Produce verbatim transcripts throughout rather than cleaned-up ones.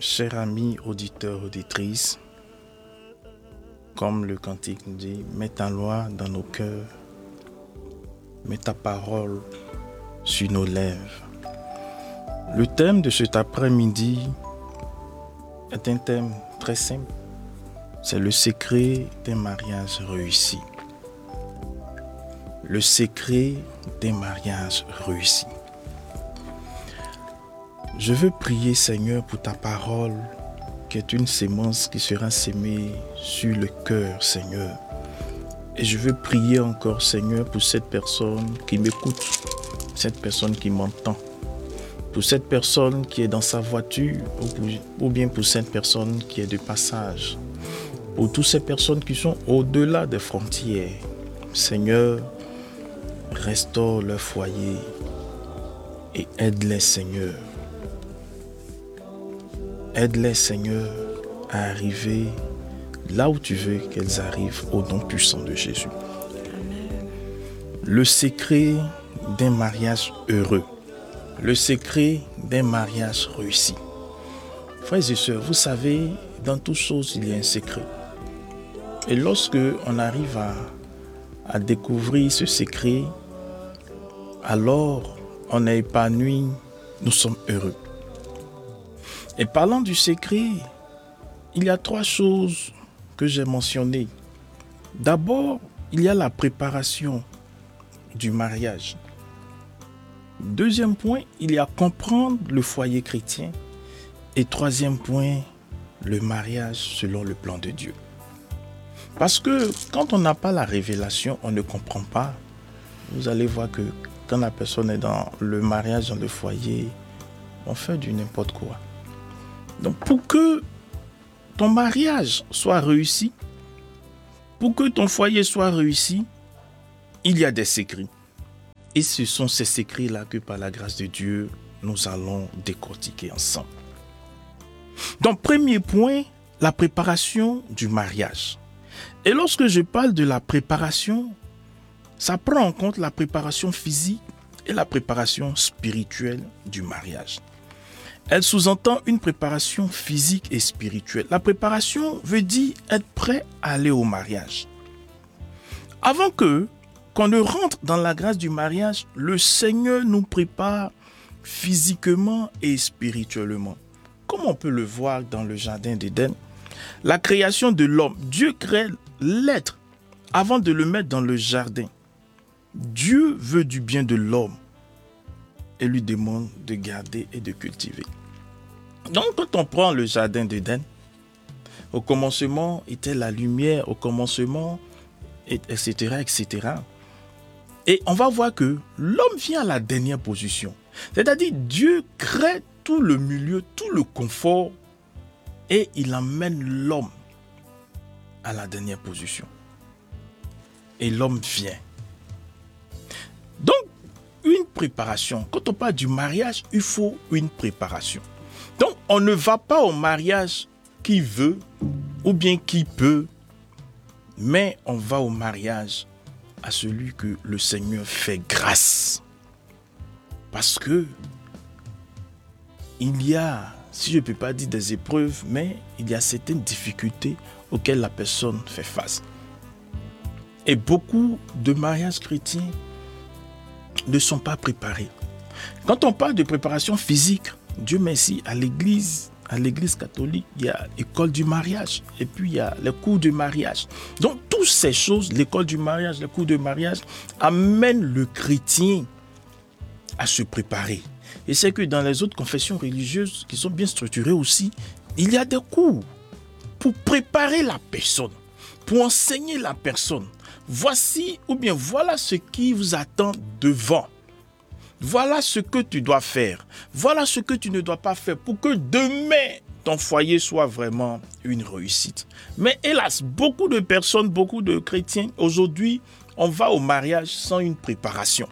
Chers amis, auditeurs, auditrices, comme le cantique nous dit, mets ta loi dans nos cœurs, mets ta parole sur nos lèvres. Le thème de cet après-midi est un thème très simple. C'est le secret d'un mariage réussi. Le secret d'un mariage réussi. Je veux prier, Seigneur, pour ta parole, qui est une sémence qui sera sémée sur le cœur, Seigneur. Et je veux prier encore, Seigneur, pour cette personne qui m'écoute, cette personne qui m'entend, pour cette personne qui est dans sa voiture, ou bien pour cette personne qui est de passage, pour toutes ces personnes qui sont au-delà des frontières. Seigneur, restaure leur foyer et aide-les, Seigneur. Aide-les, Seigneur, à arriver là où tu veux qu'elles arrivent au nom puissant de Jésus. Amen. Le secret d'un mariage heureux. Le secret d'un mariage réussi. Frères et sœurs, vous savez, dans toutes choses, il y a un secret. Et lorsque on arrive à, à découvrir ce secret, alors on est épanoui, nous sommes heureux. Et parlant du secret, il y a trois choses que j'ai mentionnées. D'abord, il y a la préparation du mariage. Deuxième point, il y a comprendre le foyer chrétien. Et troisième point, le mariage selon le plan de Dieu. Parce que quand on n'a pas la révélation, on ne comprend pas. Vous allez voir que quand la personne est dans le mariage, dans le foyer, on fait du n'importe quoi. Donc pour que ton mariage soit réussi, pour que ton foyer soit réussi, il y a des secrets. Et ce sont ces secrets-là que par la grâce de Dieu, nous allons décortiquer ensemble. Donc premier point, la préparation du mariage. Et lorsque je parle de la préparation, ça prend en compte la préparation physique et la préparation spirituelle du mariage. Elle sous-entend une préparation physique et spirituelle. La préparation veut dire être prêt à aller au mariage. Avant que qu'on ne rentre dans la grâce du mariage, le Seigneur nous prépare physiquement et spirituellement. Comme on peut le voir dans le jardin d'Éden, la création de l'homme, Dieu crée l'être avant de le mettre dans le jardin. Dieu veut du bien de l'homme et lui demande de garder et de cultiver. Donc, quand on prend le jardin d'Éden, au commencement était la lumière, au commencement, et cetera, et cetera. Et on va voir que l'homme vient à la dernière position. C'est-à-dire, Dieu crée tout le milieu, tout le confort, et il emmène l'homme à la dernière position. Et l'homme vient. Donc, une préparation. Quand on parle du mariage, il faut une préparation. Donc, on ne va pas au mariage qui veut ou bien qui peut, mais on va au mariage à celui que le Seigneur fait grâce. Parce que il y a, si je ne peux pas dire des épreuves, mais il y a certaines difficultés auxquelles la personne fait face. Et beaucoup de mariages chrétiens ne sont pas préparés. Quand on parle de préparation physique, Dieu merci, à l'église, à l'église catholique, il y a l'école du mariage et puis il y a les cours de mariage. Donc toutes ces choses, l'école du mariage, les cours de mariage, amènent le chrétien à se préparer. Et c'est que dans les autres confessions religieuses qui sont bien structurées aussi, il y a des cours pour préparer la personne, pour enseigner la personne. Voici ou bien voilà ce qui vous attend devant. Voilà ce que tu dois faire. Voilà ce que tu ne dois pas faire pour que demain, ton foyer soit vraiment une réussite. Mais hélas, beaucoup de personnes, beaucoup de chrétiens, aujourd'hui, on va au mariage sans une préparation.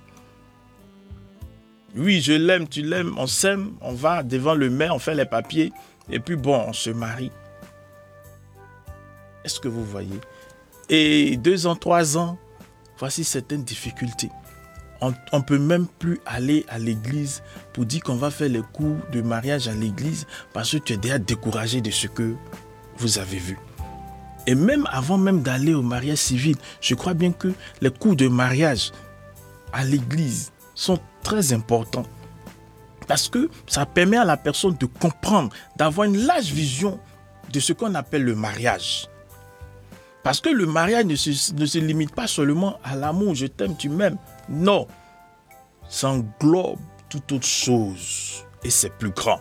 Oui, je l'aime, tu l'aimes, on s'aime, on va devant le maire, on fait les papiers, et puis bon, on se marie. Est-ce que vous voyez? Et deux ans, trois ans, voici certaines difficultés. On ne peut même plus aller à l'église pour dire qu'on va faire les cours de mariage à l'église parce que tu es déjà découragé de ce que vous avez vu. Et même avant même d'aller au mariage civil, je crois bien que les cours de mariage à l'église sont très importants parce que ça permet à la personne de comprendre, d'avoir une large vision de ce qu'on appelle le mariage. Parce que le mariage ne se, ne se limite pas seulement à l'amour, je t'aime, tu m'aimes. Non, ça englobe toute autre chose et c'est plus grand.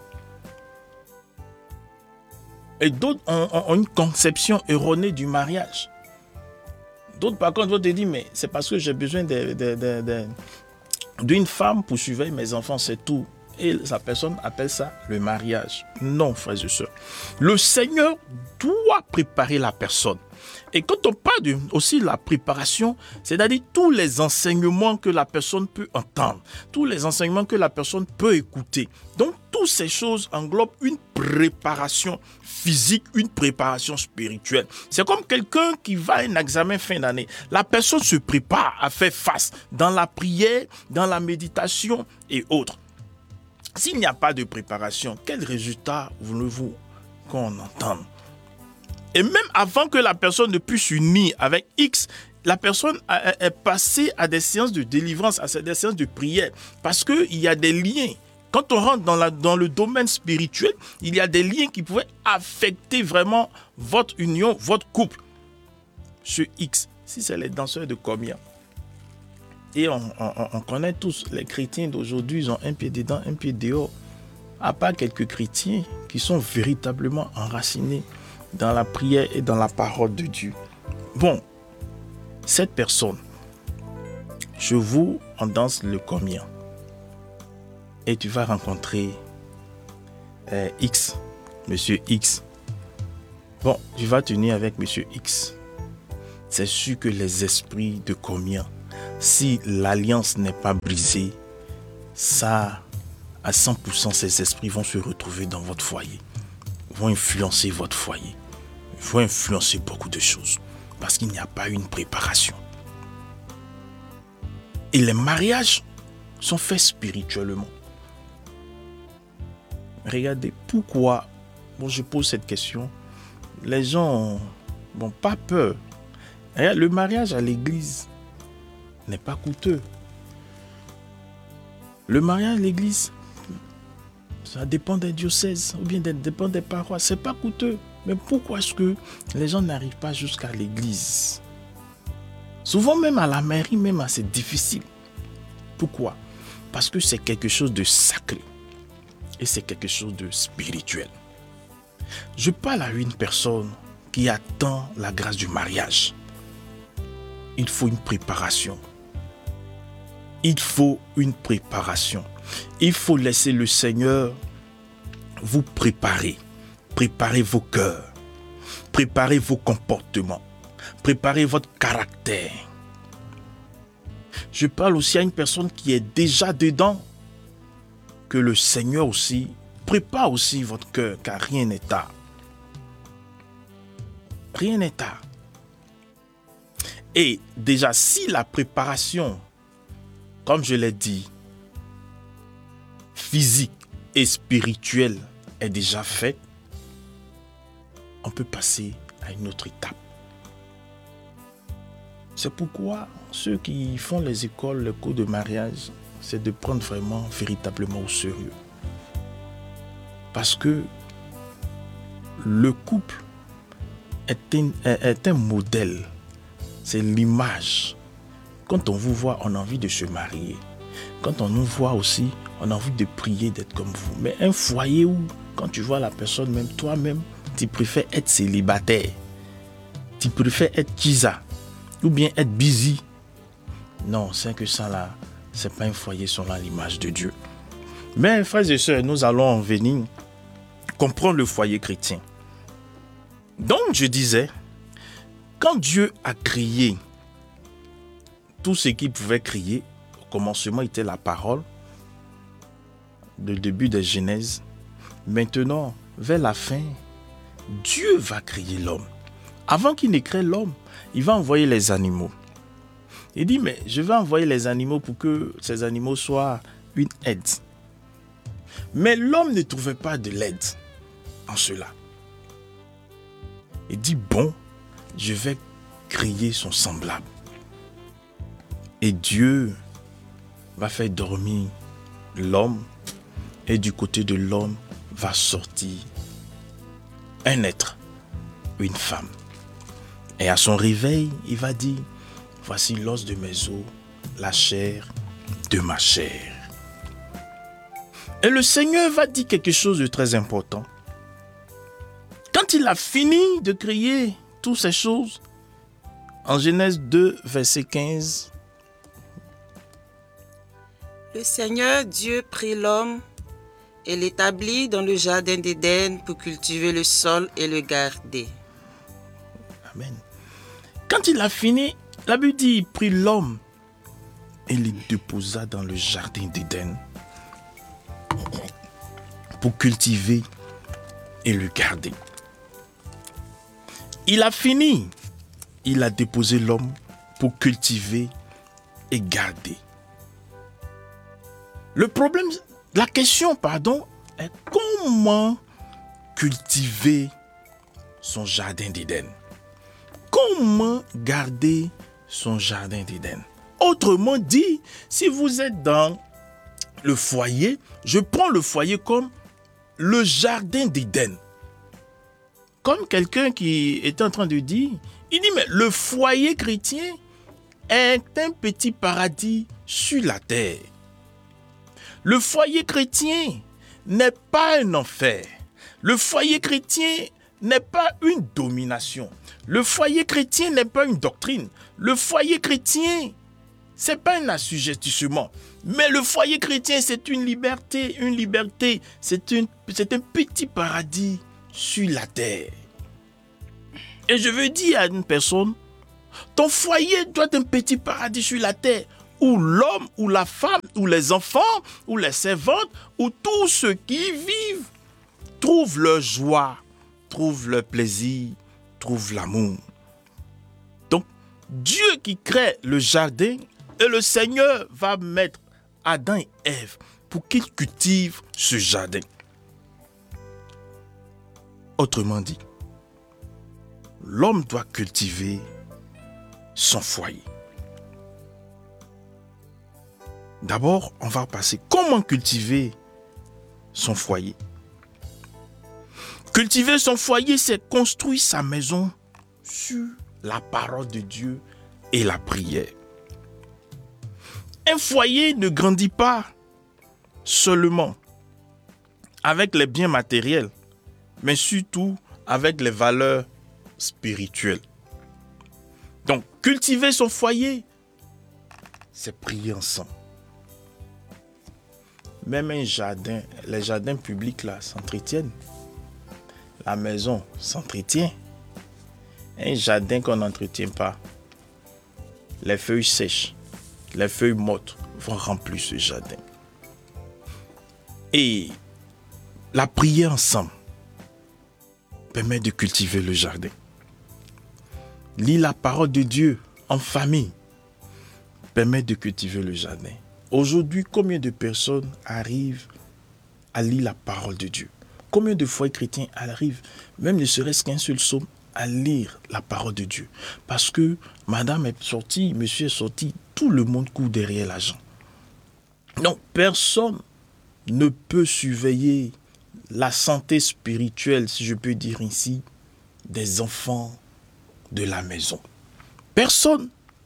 Et d'autres ont, ont une conception erronée du mariage. D'autres par contre vont te dire, mais c'est parce que j'ai besoin de, de, de, de, d'une femme pour surveiller mes enfants, c'est tout. Et sa personne appelle ça le mariage. Non, frères et sœurs. Le Seigneur doit préparer la personne. Et quand on parle de, aussi de la préparation, c'est-à-dire tous les enseignements que la personne peut entendre, tous les enseignements que la personne peut écouter. Donc, toutes ces choses englobent une préparation physique, une préparation spirituelle. C'est comme quelqu'un qui va à un examen fin d'année. La personne se prépare à faire face dans la prière, dans la méditation et autres. S'il n'y a pas de préparation, quel résultat voulez-vous qu'on entende? Et même avant que la personne ne puisse s'unir avec X, la personne est passée à des séances de délivrance, à des séances de prière. Parce qu'il y a des liens. Quand on rentre dans, la, dans le domaine spirituel, il y a des liens qui pouvaient affecter vraiment votre union, votre couple. Ce X, si c'est les danseurs de Comia. Et on, on, on connaît tous, les chrétiens d'aujourd'hui, ils ont un pied dedans, un pied dehors. À part quelques chrétiens qui sont véritablement enracinés dans la prière et dans la parole de Dieu. Bon, cette personne, je vous en danse le combien. Et tu vas rencontrer euh, X, Monsieur X. Bon, tu vas tenir avec Monsieur X. C'est sûr que les esprits de combien, si l'alliance n'est pas brisée, ça, à cent pour cent, ces esprits vont se retrouver dans votre foyer, vont influencer votre foyer, vont influencer beaucoup de choses, parce qu'il n'y a pas une préparation. Et les mariages sont faits spirituellement. Regardez, pourquoi, bon, je pose cette question, les gens n'ont pas peur. Regarde, le mariage à l'église n'est pas coûteux. Le mariage à l'église, ça dépend des diocèses ou bien ça dépend des paroisses. C'est pas coûteux. Mais pourquoi est-ce que les gens n'arrivent pas jusqu'à l'église? Souvent même à la mairie, même c'est difficile. Pourquoi? Parce que c'est quelque chose de sacré. Et c'est quelque chose de spirituel. Je parle à une personne qui attend la grâce du mariage. Il faut une préparation. Il faut une préparation. Il faut laisser le Seigneur vous préparer. Préparez vos cœurs. Préparez vos comportements. Préparez votre caractère. Je parle aussi à une personne qui est déjà dedans. Que le Seigneur aussi prépare aussi votre cœur, car rien n'est tard. Rien n'est tard. Et déjà, si la préparation, comme je l'ai dit, physique et spirituelle est déjà faite, on peut passer à une autre étape. C'est pourquoi ceux qui font les écoles, les cours de mariage, c'est de prendre vraiment, véritablement au sérieux. Parce que le couple est un, est un modèle. C'est l'image. Quand on vous voit, on a envie de se marier. Quand on nous voit aussi, on a envie de prier, d'être comme vous. Mais un foyer où, quand tu vois la personne, même toi-même, tu préfères être célibataire. Tu préfères être kisa. Ou bien être busy. Non, c'est que ça là, c'est pas un foyer selon l'image de Dieu. Mais frères et sœurs, nous allons en venir comprendre le foyer chrétien. Donc je disais, quand Dieu a créé tout ce qu'il pouvait créer, au commencement était la parole, le début de Genèse. Maintenant, vers la fin, Dieu va créer l'homme. Avant qu'il ne crée l'homme, il va envoyer les animaux. Il dit, mais je vais envoyer les animaux pour que ces animaux soient une aide. Mais l'homme ne trouvait pas de l'aide en cela. Il dit, bon, je vais créer son semblable. Et Dieu va faire dormir l'homme, et du côté de l'homme va sortir un être, une femme. Et à son réveil, il va dire, voici l'os de mes os, la chair de ma chair. Et le Seigneur va dire quelque chose de très important. Quand il a fini de créer toutes ces choses, en Genèse deux, verset quinze, le Seigneur Dieu prit l'homme et l'établit dans le jardin d'Éden pour cultiver le sol et le garder. Amen. Quand il a fini, la Bible dit, il prit l'homme et le déposa dans le jardin d'Éden pour cultiver et le garder. Il a fini, il a déposé l'homme pour cultiver et garder. Le problème, la question, pardon, est comment cultiver son jardin d'Éden? Comment garder son jardin d'Éden? Autrement dit, si vous êtes dans le foyer, je prends le foyer comme le jardin d'Éden. Comme quelqu'un qui était en train de dire, il dit, mais le foyer chrétien est un petit paradis sur la terre. Le foyer chrétien n'est pas un enfer. Le foyer chrétien n'est pas une domination. Le foyer chrétien n'est pas une doctrine. Le foyer chrétien, ce n'est pas un assujettissement. Mais le foyer chrétien, c'est une liberté. Une liberté, c'est, une, c'est un petit paradis sur la terre. Et je veux dire à une personne, ton foyer doit être un petit paradis sur la terre, où l'homme, ou la femme, ou les enfants, ou les servantes, ou tous ceux qui vivent, trouvent leur joie, trouvent leur plaisir, trouvent l'amour. Donc, Dieu qui crée le jardin, et le Seigneur va mettre Adam et Ève pour qu'ils cultivent ce jardin. Autrement dit, l'homme doit cultiver son foyer. D'abord, on va passer comment cultiver son foyer. Cultiver son foyer, c'est construire sa maison sur la parole de Dieu et la prière. Un foyer ne grandit pas seulement avec les biens matériels, mais surtout avec les valeurs spirituelles. Donc, cultiver son foyer, c'est prier ensemble. Même un jardin, les jardins publics là s'entretiennent. La maison s'entretient. Un jardin qu'on n'entretient pas, les feuilles sèches, les feuilles mortes vont remplir ce jardin. Et la prière ensemble permet de cultiver le jardin. Lire la parole de Dieu en famille permet de cultiver le jardin. Aujourd'hui, combien de personnes arrivent à lire la parole de Dieu? Combien de foyers chrétiens arrivent, même ne serait-ce qu'un seul psaume, à lire la parole de Dieu? Parce que madame est sortie, monsieur est sorti, tout le monde court derrière l'argent. Donc, personne ne peut surveiller la santé spirituelle, si je peux dire ainsi, des enfants de la maison. Personne.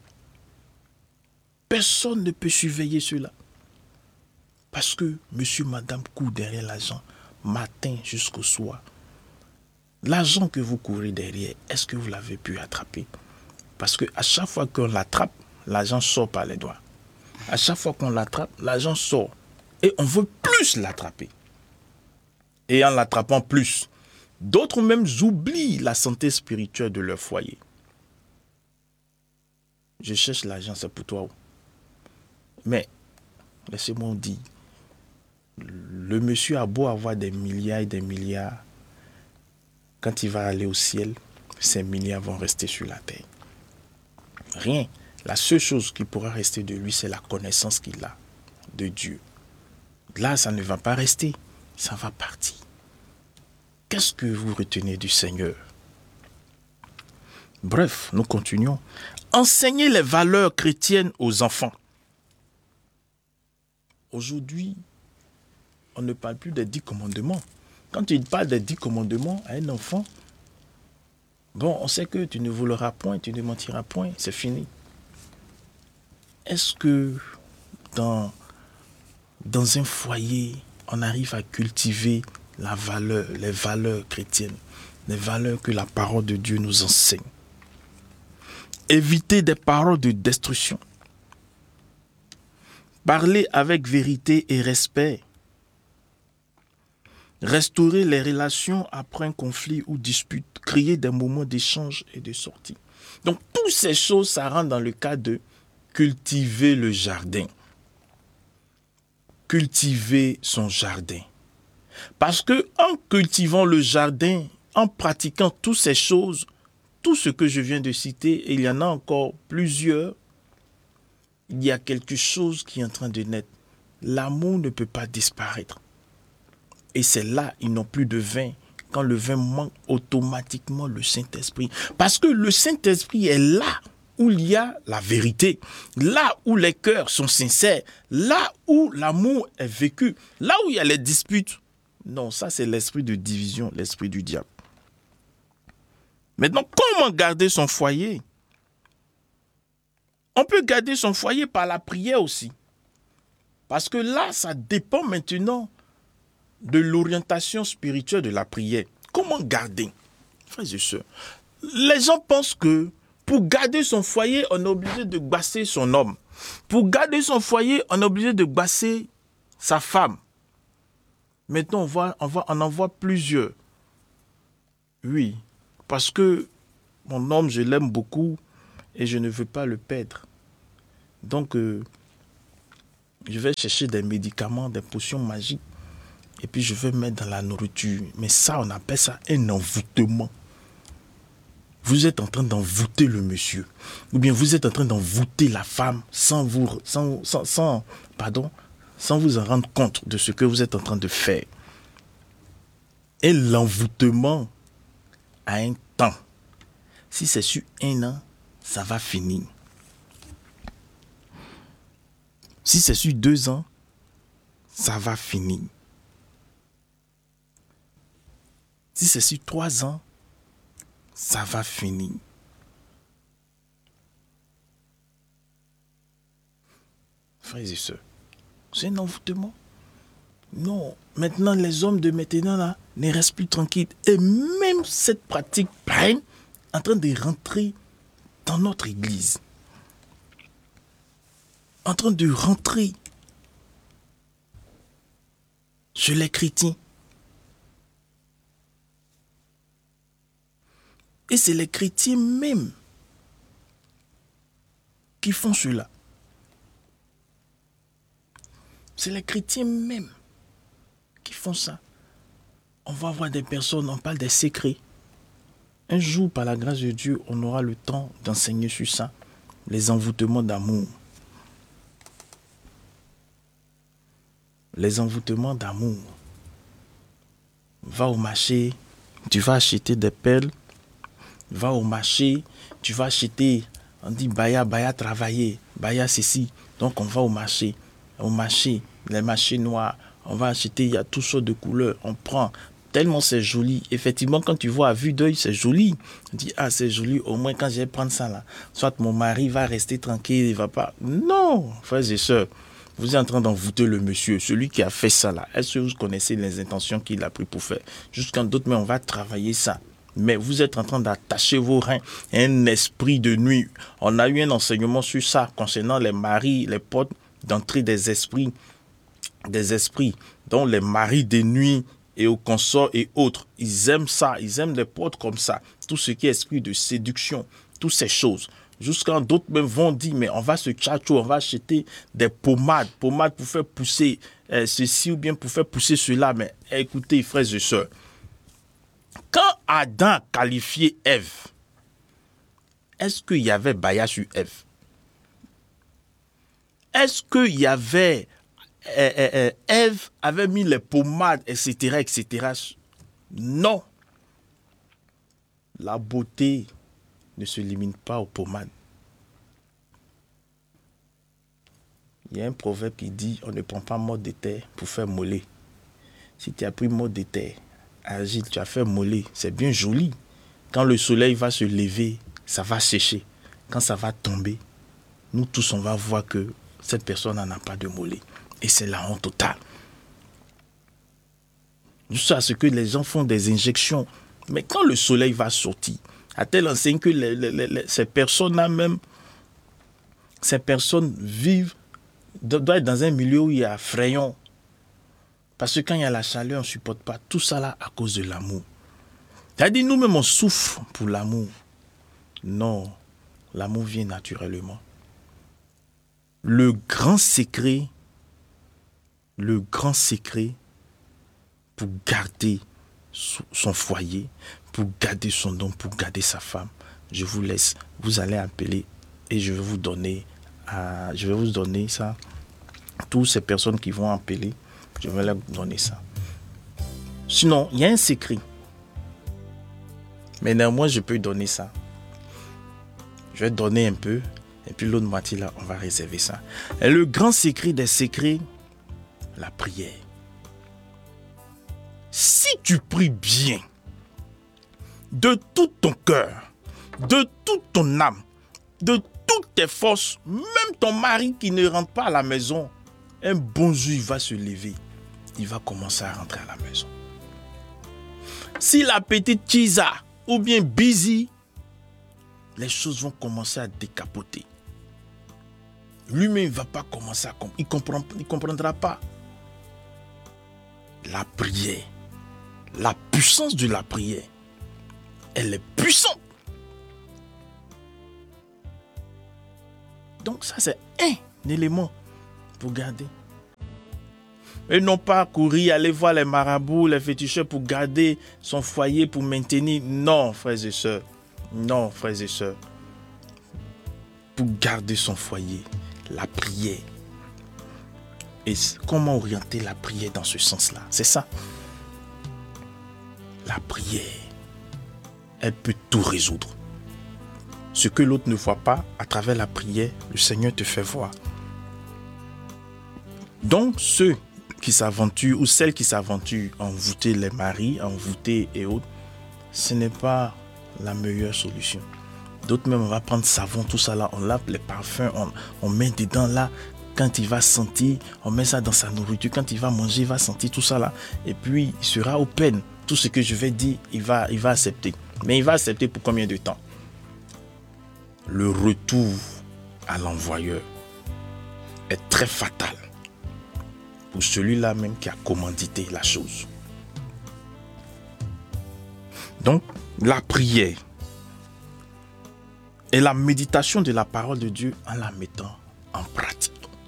Personne ne peut surveiller cela. Parce que monsieur, madame court derrière l'argent, matin jusqu'au soir. L'argent que vous courez derrière, est-ce que vous l'avez pu attraper? Parce qu'à chaque fois qu'on l'attrape, l'argent sort par les doigts. À chaque fois qu'on l'attrape, l'argent sort. Et on veut plus l'attraper. Et en l'attrapant plus, d'autres même oublient la santé spirituelle de leur foyer. Je cherche l'argent, c'est pour toi. Mais, laissez-moi vous dire, le monsieur a beau avoir des milliards et des milliards, quand il va aller au ciel, ces milliards vont rester sur la terre. Rien. La seule chose qui pourra rester de lui, c'est la connaissance qu'il a de Dieu. Là, ça ne va pas rester, ça va partir. Qu'est-ce que vous retenez du Seigneur? Bref, nous continuons. Enseigner les valeurs chrétiennes aux enfants. Aujourd'hui, on ne parle plus des dix commandements. Quand il parle des dix commandements à un enfant, bon, on sait que tu ne voleras point, tu ne mentiras point, c'est fini. Est-ce que dans, dans un foyer, on arrive à cultiver la valeur, les valeurs chrétiennes, les valeurs que la parole de Dieu nous enseigne? Éviter des paroles de destruction. Parler avec vérité et respect. Restaurer les relations après un conflit ou dispute. Créer des moments d'échange et de sortie. Donc, toutes ces choses, ça rentre dans le cadre de cultiver le jardin. Cultiver son jardin. Parce que en cultivant le jardin, en pratiquant toutes ces choses, tout ce que je viens de citer, et il y en a encore plusieurs, il y a quelque chose qui est en train de naître. L'amour ne peut pas disparaître. Et c'est là, ils n'ont plus de vin. Quand le vin manque, automatiquement le Saint-Esprit. Parce que le Saint-Esprit est là où il y a la vérité, là où les cœurs sont sincères, là où l'amour est vécu, là où il y a les disputes. Non, ça c'est l'esprit de division, l'esprit du diable. Maintenant, comment garder son foyer? On peut garder son foyer par la prière aussi. Parce que là, ça dépend maintenant de l'orientation spirituelle de la prière. Comment garder? Frères et sœurs, les gens pensent que pour garder son foyer, on est obligé de basser son homme. Pour garder son foyer, on est obligé de basser sa femme. Maintenant, on, voit, on, voit, on en voit plusieurs. Oui, parce que mon homme, je l'aime beaucoup et je ne veux pas le perdre. Donc, euh, je vais chercher des médicaments, des potions magiques et puis je vais mettre dans la nourriture. Mais ça, on appelle ça un envoûtement. Vous êtes en train d'envoûter le monsieur. Ou bien vous êtes en train d'envoûter la femme sans vous, sans, sans, sans, pardon, sans vous en rendre compte de ce que vous êtes en train de faire. Et l'envoûtement a un temps. Si c'est sur un an, ça va finir. Si c'est sur deux ans, ça va finir. Si c'est sur trois ans, ça va finir. Frères et sœurs, c'est un envoûtement. Non, maintenant les hommes de maintenant là ne restent plus tranquilles. Et même cette pratique est en train de rentrer dans notre église. En train de rentrer chez les chrétiens. Et c'est les chrétiens même qui font cela. C'est les chrétiens même qui font ça. On va voir des personnes, on parle des secrets. Un jour, par la grâce de Dieu, on aura le temps d'enseigner sur ça. Les envoûtements d'amour. Les envoûtements d'amour. Va au marché, tu vas acheter des perles. Va au marché, tu vas acheter, on dit Baya, Baya travailler, Baya ceci. Donc on va au marché, au marché, les marchés noirs, on va acheter, il y a toutes sortes de couleurs, on prend, tellement c'est joli. Effectivement, quand tu vois à vue d'œil, c'est joli. On dit, ah c'est joli, au moins quand je vais prendre ça là, soit mon mari va rester tranquille, il va pas. Non, frères et sœurs, vous êtes en train d'envoûter le monsieur, celui qui a fait ça là. Est-ce que vous connaissez les intentions qu'il a pris pour faire? Jusqu'en d'autres, mais on va travailler ça. Mais vous êtes en train d'attacher vos reins à un esprit de nuit. On a eu un enseignement sur ça concernant les maris, les portes d'entrée des esprits, des esprits, dont les maris de nuit et aux consorts et autres. Ils aiment ça, ils aiment les portes comme ça. Tout ce qui est esprit de séduction, toutes ces choses. Jusqu'à d'autres même vont dire, mais on va se tchatcho, on va acheter des pommades, pommades pour faire pousser euh, ceci ou bien pour faire pousser cela. Mais écoutez, frères et sœurs, quand Adam a qualifié Ève, est-ce qu'il y avait Baya sur Ève? est-ce qu'il y avait... Euh, euh, euh, Ève avait mis les pommades, et cetera, et cetera. Non. La beauté ne se limite pas aux pommades. Il y a un proverbe qui dit, on ne prend pas mode de terre pour faire moller. Si tu as pris mode de terre, agile, tu as fait moller, c'est bien joli. Quand le soleil va se lever, ça va sécher. Quand ça va tomber, nous tous, on va voir que cette personne n'en a pas de mollet. Et c'est la honte totale. Juste à ce que les gens font des injections. Mais quand le soleil va sortir, à telle enseigne que les, les, les, ces personnes-là même, ces personnes vivent, doivent être dans un milieu où il y a frayon. Parce que quand il y a la chaleur, on ne supporte pas. Tout ça là à cause de l'amour. C'est-à-dire nous-mêmes, on souffre pour l'amour. Non, l'amour vient naturellement. Le grand secret, le grand secret pour garder son foyer, pour garder son don, pour garder sa femme, je vous laisse. Vous allez appeler et je vais vous donner, euh, je vais vous donner ça. Toutes ces personnes qui vont appeler, je vais leur donner ça. Sinon, il y a un secret. Mais néanmoins, je peux donner ça. Je vais donner un peu. Et puis l'autre moitié, là, on va réserver ça. Et le grand secret des secrets, la prière. Si tu pries bien, de tout ton cœur, de toute ton âme, de toutes tes forces, même ton mari qui ne rentre pas à la maison, un bon jour, il va se lever. Il va commencer à rentrer à la maison. Si la petite Chisa ou bien Busy, les choses vont commencer à décapoter. Lui-même, il ne va pas commencer à comprendre. Il ne comprend, il comprendra pas. La prière, la puissance de la prière, elle est puissante. Donc ça, c'est un élément pour garder. Et non pas courir, aller voir les marabouts, les féticheurs pour garder son foyer, pour maintenir. Non, frères et sœurs. Non, frères et sœurs. Pour garder son foyer, la prière. Et comment orienter la prière dans ce sens-là? C'est ça. La prière, elle peut tout résoudre. Ce que l'autre ne voit pas, à travers la prière, le Seigneur te fait voir. Donc, ceux qui s'aventurent, ou celles qui s'aventurent à envoûter les maris, à envoûter et autres, ce n'est pas la meilleure solution. D'autres même, on va prendre savon, tout ça là, on lave les parfums, on, on met dedans là. Quand il va sentir, on met ça dans sa nourriture. Quand il va manger, il va sentir tout ça là. Et puis, il sera au peine. Tout ce que je vais dire, il va, il va accepter. Mais il va accepter pour combien de temps? Le retour à l'envoyeur est très fatal pour celui-là même qui a commandité la chose. Donc, la prière et la méditation de la parole de Dieu en la mettant en pratique.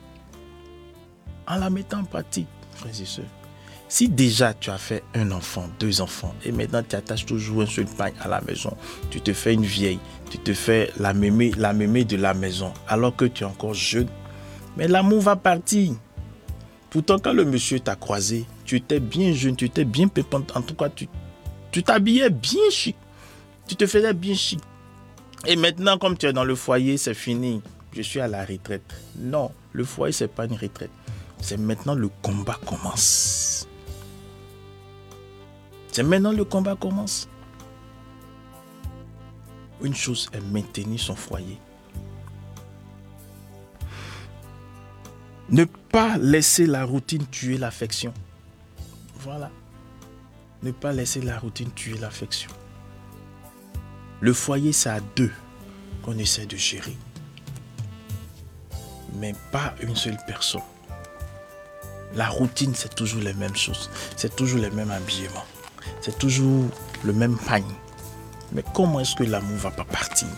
En la mettant en pratique, frères et sœurs. Si déjà tu as fait un enfant, deux enfants, et maintenant tu attaches toujours un seul pain à la maison, tu te fais une vieille, tu te fais la mémé, la mémé de la maison, alors que tu es encore jeune, mais l'amour va partir. Pourtant, quand le monsieur t'a croisé, tu étais bien jeune, tu étais bien pépante, en tout cas, tu, tu t'habillais bien chic, tu te faisais bien chic. Et maintenant, comme tu es dans le foyer, c'est fini, je suis à la retraite. Non, le foyer, ce n'est pas une retraite. C'est maintenant le combat commence. C'est maintenant le combat commence. Une chose est maintenir son foyer. Ne pas laisser la routine tuer l'affection. Voilà. Ne pas laisser la routine tuer l'affection. Le foyer, c'est à deux qu'on essaie de gérer. Mais pas une seule personne. La routine, c'est toujours les mêmes choses. C'est toujours les mêmes habillements. C'est toujours le même pagne. Mais comment est-ce que l'amour ne va pas partir?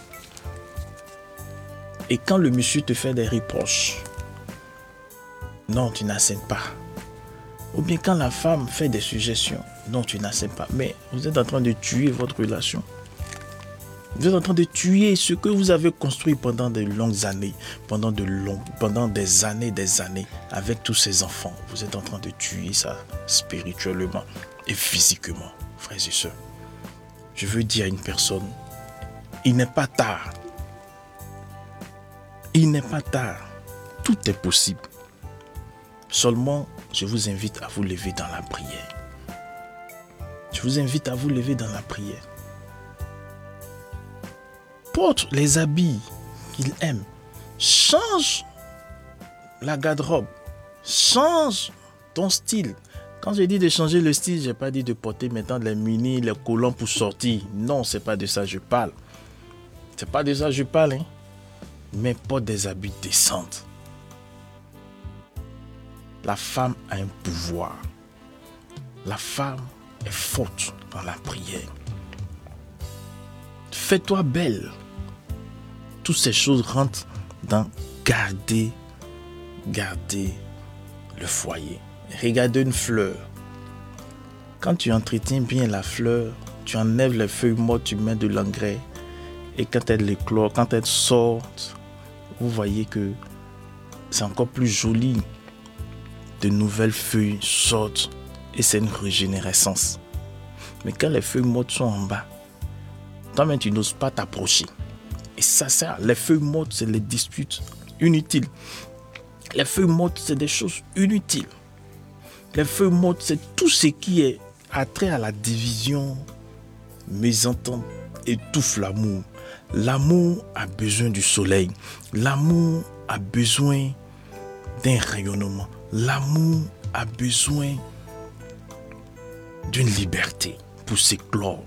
Et quand le monsieur te fait des reproches, non, tu n'assènes pas. Ou bien quand la femme fait des suggestions, non, tu n'assènes pas. Mais vous êtes en train de tuer votre relation. Vous êtes en train de tuer ce que vous avez construit pendant de longues années, pendant, de longues, pendant des années, des années, avec tous ces enfants. Vous êtes en train de tuer ça spirituellement et physiquement, frères et sœurs. Je veux dire à une personne, il n'est pas tard. Il n'est pas tard. Tout est possible. Seulement, je vous invite à vous lever dans la prière. Je vous invite à vous lever dans la prière. Porte les habits qu'il aime. Change la garde-robe. Change ton style. Quand je dis de changer le style, je n'ai pas dit de porter maintenant les mini, les collants pour sortir. Non, ce n'est pas de ça que je parle. Ce n'est pas de ça que je parle. Hein? Mais porte des habits décents. La femme a un pouvoir. La femme est forte dans la prière. Fais-toi belle. Toutes ces choses rentrent dans garder, garder le foyer. Regardez une fleur. Quand tu entretiens bien la fleur, tu enlèves les feuilles mortes, tu mets de l'engrais. Et quand elle éclore, quand elle sort, vous voyez que c'est encore plus joli. De nouvelles feuilles sortent et c'est une régénérescence. Mais quand les feuilles mortes sont en bas, toi-même tu n'oses pas t'approcher. Et ça sert. Les feuilles mortes, c'est les disputes inutiles. Les feuilles mortes, c'est des choses inutiles. Les feuilles mortes, c'est tout ce qui est attrait à la division, mésentente, étouffe l'amour. L'amour a besoin du soleil. L'amour a besoin d'un rayonnement. L'amour a besoin d'une liberté pour s'éclore.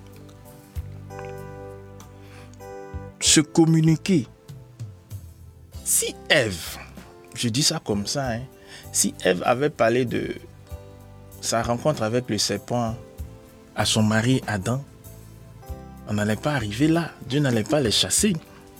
Se communiquer. Si Ève, je dis ça comme ça, hein, si Ève avait parlé de sa rencontre avec le serpent à son mari Adam, on n'allait pas arriver là. Dieu n'allait pas les chasser.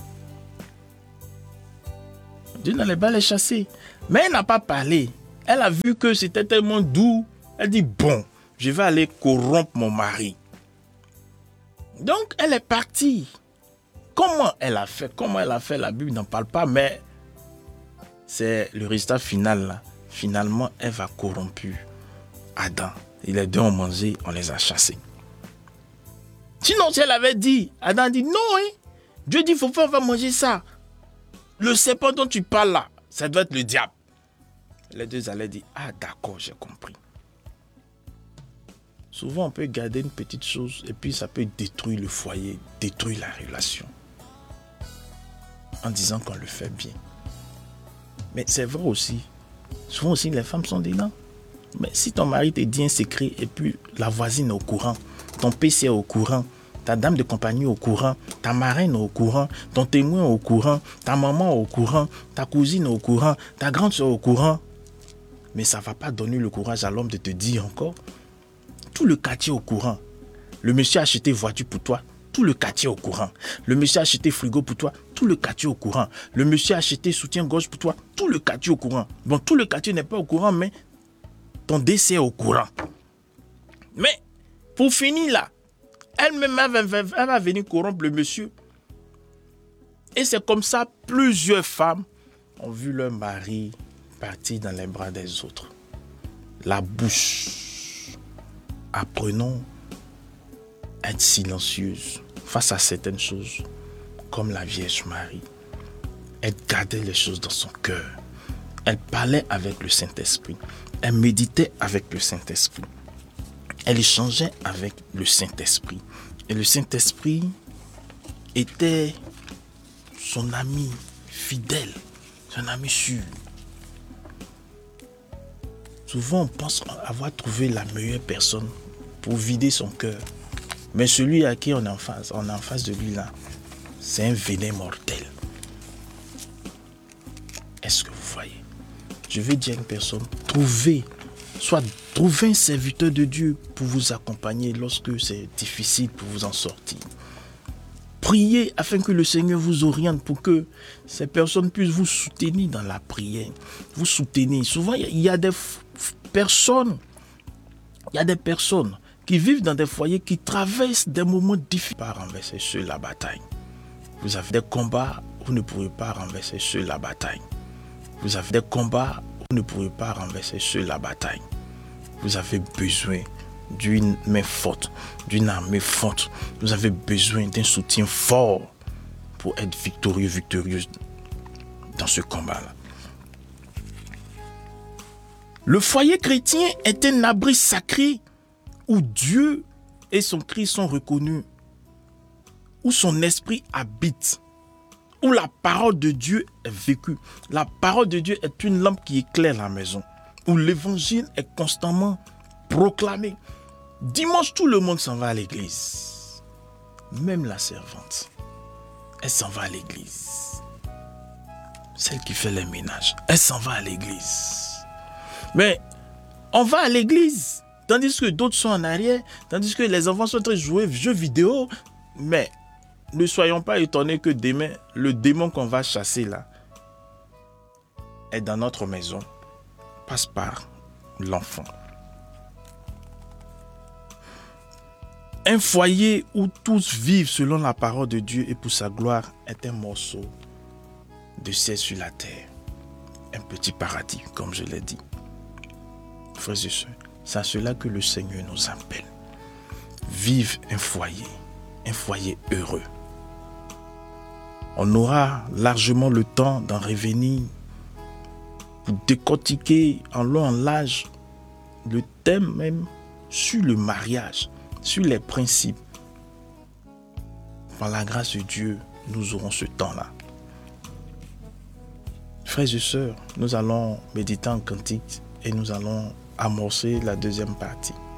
Dieu n'allait pas les chasser. Mais elle n'a pas parlé. Elle a vu que c'était tellement doux. Elle dit, bon, je vais aller corrompre mon mari. Donc, elle est partie. Comment elle a fait? Comment elle a fait? La Bible n'en parle pas, mais c'est le résultat final. Là. Finalement, Ève a corrompu Adam. Et les deux ont mangé, on les a chassés. Sinon, si elle avait dit, Adam a dit, non, hein, Dieu dit, il faut pas manger ça. Le serpent dont tu parles là, ça doit être le diable. Les deux allaient dire, ah d'accord, j'ai compris. Souvent, on peut garder une petite chose et puis ça peut détruire le foyer, détruire la relation. En disant qu'on le fait bien. Mais c'est vrai aussi. Souvent aussi, les femmes sont dedans. Mais si ton mari te dit un secret et puis la voisine est au courant, ton P C est au courant, ta dame de compagnie est au courant, ta marraine est au courant, ton témoin est au courant, ta maman est au courant, ta cousine est au courant, ta grande soeur est au courant. Mais ça ne va pas donner le courage à l'homme de te dire encore. Tout le quartier est au courant. Le monsieur a acheté voiture pour toi. Tout le quartier est au courant. Le monsieur a acheté frigo pour toi. Tout le quartier est au courant. Le monsieur a acheté soutien-gorge pour toi. Tout le quartier est au courant. Bon, tout le quartier n'est pas au courant, mais ton décès est au courant. Mais, pour finir là, elle-même elle va, elle va venir corrompre le monsieur. Et c'est comme ça, plusieurs femmes ont vu leur mari partir dans les bras des autres. La bouche. Apprenons à être silencieuse face à certaines choses, comme la Vierge Marie. Elle gardait les choses dans son cœur. Elle parlait avec le Saint-Esprit. Elle méditait avec le Saint-Esprit. Elle échangeait avec le Saint-Esprit. Et le Saint-Esprit était son ami fidèle, son ami sûr. Souvent, on pense avoir trouvé la meilleure personne pour vider son cœur. Mais celui à qui on est en face, on est en face de lui là, c'est un venin mortel. Est-ce que vous voyez? Je veux dire à une personne, trouvez, soit trouvez un serviteur de Dieu pour vous accompagner lorsque c'est difficile pour vous en sortir. Priez afin que le Seigneur vous oriente pour que ces personnes puissent vous soutenir dans la prière. Vous soutenir. Souvent, il y a des personnes, il y a des personnes qui vivent dans des foyers qui traversent des moments difficiles pour renverser ceux la bataille. Vous avez des combats, vous ne pourrez pas renverser seul la bataille. Vous avez des combats, vous ne pourrez pas renverser seul la bataille. Vous avez besoin d'une main forte, d'une armée forte. Vous avez besoin d'un soutien fort pour être victorieux, victorieuse dans ce combat-là. Le foyer chrétien est un abri sacré où Dieu et son Christ sont reconnus, où son esprit habite, où la parole de Dieu est vécue. La parole de Dieu est une lampe qui éclaire la maison, où l'évangile est constamment proclamé. Dimanche, tout le monde s'en va à l'église. Même la servante, elle s'en va à l'église. Celle qui fait les ménages, elle s'en va à l'église. Mais on va à l'église, tandis que d'autres sont en arrière, tandis que les enfants sont en train de jouer aux jeux vidéo. Mais ne soyons pas étonnés que demain, le démon qu'on va chasser là est dans notre maison, passe par l'enfant. Un foyer où tous vivent selon la parole de Dieu et pour sa gloire est un morceau de ciel sur la terre. Un petit paradis, comme je l'ai dit. Frères et sœurs, c'est à cela que le Seigneur nous appelle. Vive un foyer, un foyer heureux. On aura largement le temps d'en revenir pour décortiquer en long en large le thème même sur le mariage, sur les principes. Par la grâce de Dieu, nous aurons ce temps-là. Frères et sœurs, nous allons méditer en cantique et nous allons amorcer la deuxième partie.